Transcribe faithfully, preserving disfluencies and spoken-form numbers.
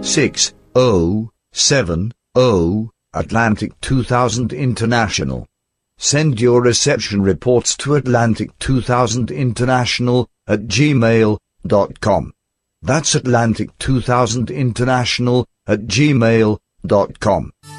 six oh seven oh, Atlantic two thousand International. Send your reception reports to Atlantic two thousand International at gmail dot com. That's Atlantic two thousand International at gmail dot com.